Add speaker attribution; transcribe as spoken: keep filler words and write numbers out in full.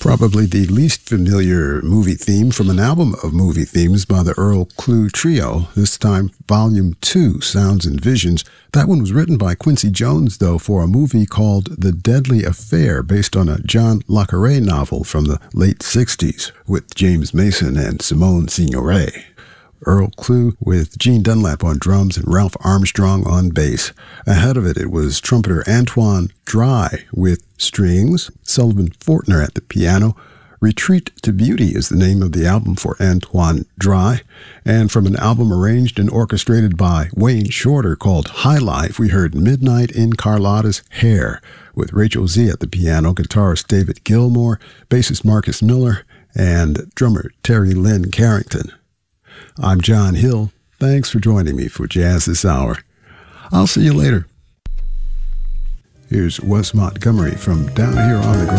Speaker 1: Probably the least familiar movie theme from an album of movie themes by the Earl Klugh Trio, this time Volume two, Sounds and Visions. That one was written by Quincy Jones, though, for a movie called The Deadly Affair, based on a John le Carré novel from the late sixties, with James Mason and Simone Signoret. Earl Klugh with Gene Dunlap on drums and Ralph Armstrong on bass. Ahead of it, it was trumpeter Antoine Dry with strings, Sullivan Fortner at the piano. Retreat to Beauty is the name of the album for Antoine Dry. And from an album arranged and orchestrated by Wayne Shorter called High Life, we heard Midnight in Carlotta's Hair with Rachel Z at the piano, guitarist David Gilmour, bassist Marcus Miller, and drummer Terry Lynn Carrington. I'm John Hill. Thanks for joining me for Jazz This Hour. I'll see you later. Here's Wes Montgomery from Down Here on the